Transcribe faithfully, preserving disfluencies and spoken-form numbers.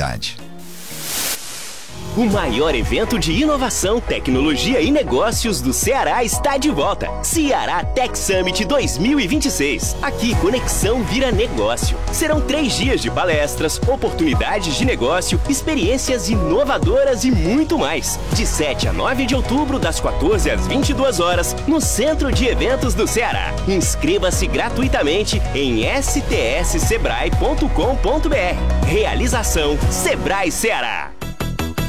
cidade. O maior evento de inovação, tecnologia e negócios do Ceará está de volta. Ceará Tech Summit dois mil e vinte e seis. Aqui, conexão vira negócio. Serão três dias de palestras, oportunidades de negócio, experiências inovadoras e muito mais. De sete a nove de outubro, das quatorze às vinte e duas horas, no Centro de Eventos do Ceará. Inscreva-se gratuitamente em s t s sebrae ponto com ponto b r. Realização Sebrae Ceará.